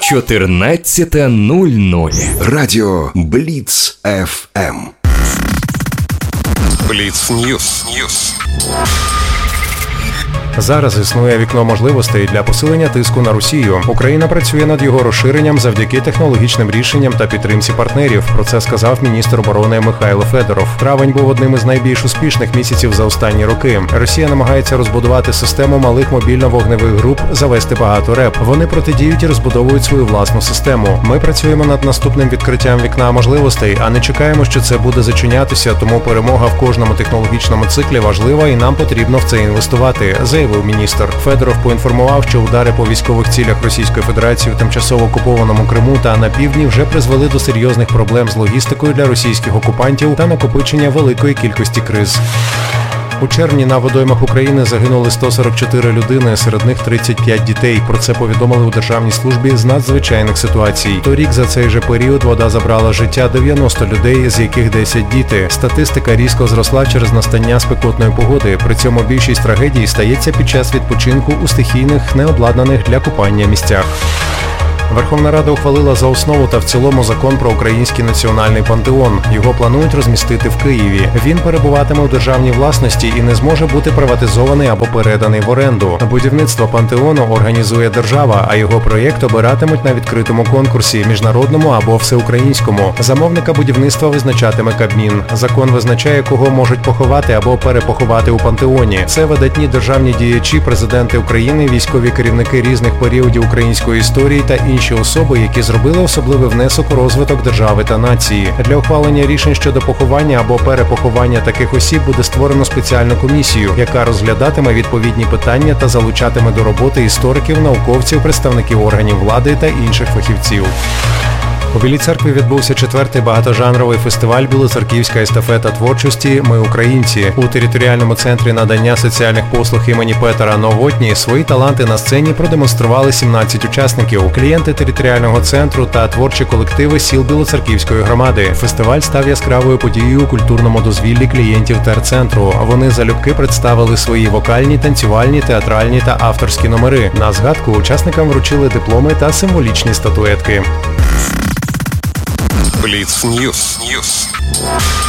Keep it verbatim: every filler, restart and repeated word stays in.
чотирнадцята нуль нуль. Радіо Бліц еф ем. Бліц Ньюс. Ньюс. Зараз існує вікно можливостей для посилення тиску на Росію. Україна працює над його розширенням завдяки технологічним рішенням та підтримці партнерів. Про це сказав міністр оборони Михайло Федоров. Травень був одним із найбільш успішних місяців за останні роки. Росія намагається розбудувати систему малих мобільно-вогневих груп, завести багато РЕП. Вони протидіють і розбудовують свою власну систему. Ми працюємо над наступним відкриттям вікна можливостей, а не чекаємо, що це буде зачинятися, тому перемога в кожному технологічному циклі важлива і нам потрібно в це інвестувати, заявив міністр. Федоров поінформував, що удари по військових цілях Російської Федерації в тимчасово окупованому Криму та на півдні вже призвели до серйозних проблем з логістикою для російських окупантів та накопичення великої кількості криз. У червні на водоймах України загинули сто сорок чотири людини, серед них тридцять п'ять дітей. Про це повідомили у Державній службі з надзвичайних ситуацій. Торік за цей же період вода забрала життя дев'яносто людей, з яких десять діти. Статистика різко зросла через настання спекотної погоди. При цьому більшість трагедій стається під час відпочинку у стихійних, необладнаних для купання місцях. Верховна Рада ухвалила за основу та в цілому закон про Український національний пантеон. Його планують розмістити в Києві. Він перебуватиме у державній власності і не зможе бути приватизований або переданий в оренду. Будівництво пантеону організує держава, а його проєкт обиратимуть на відкритому конкурсі, міжнародному або всеукраїнському. Замовника будівництва визначатиме Кабмін. Закон визначає, кого можуть поховати або перепоховати у пантеоні. Це видатні державні діячі, президенти України, військові керівники різних періодів української історії та інші Інші особи, які зробили особливий внесок у розвиток держави та нації. Для ухвалення рішень щодо поховання або перепоховання таких осіб буде створено спеціальну комісію, яка розглядатиме відповідні питання та залучатиме до роботи істориків, науковців, представників органів влади та інших фахівців. У Білій Церкві відбувся четвертий багатожанровий фестиваль «Білоцерківська естафета творчості. Ми українці». У територіальному центрі надання соціальних послуг імені Петера Новотні свої таланти на сцені продемонстрували сімнадцять учасників, клієнти територіального центру та творчі колективи сіл Білоцерківської громади. Фестиваль став яскравою подією у культурному дозвіллі клієнтів терцентру. Вони залюбки представили свої вокальні, танцювальні, театральні та авторські номери. На згадку учасникам вручили дипломи та символічні статуетки. Бліц Ньюс. Ньюс.